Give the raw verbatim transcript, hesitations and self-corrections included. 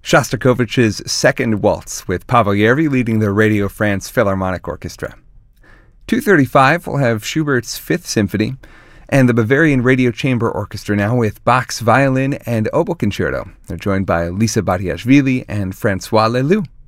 Shostakovich's Second Waltz, with Pavel Järvi leading the Radio France Philharmonic Orchestra. two thirty-five will have Schubert's Fifth Symphony, and the Bavarian Radio Chamber Orchestra now with Bach's Violin and Oboe Concerto. They're joined by Lisa Batiashvili and Francois Leloux.